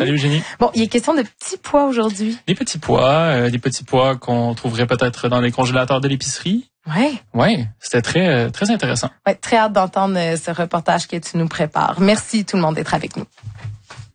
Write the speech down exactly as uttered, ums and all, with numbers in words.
Salut Eugénie. Bon, il est question de petits pois aujourd'hui. Des petits pois, euh, des petits pois qu'on trouverait peut-être dans les congélateurs de l'épicerie. Ouais. Ouais, c'était très euh, très intéressant. Ouais, très hâte d'entendre ce reportage que tu nous prépares. Merci tout le monde d'être avec nous.